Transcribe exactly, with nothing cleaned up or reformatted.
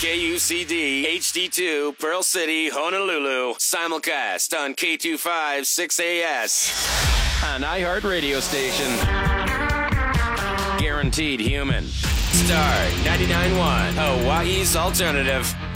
K U C D H D two, Pearl City, Honolulu. Simulcast on K twenty-five six A S. An iHeart radio station. Guaranteed human. Star ninety-nine point one, Hawaii's alternative.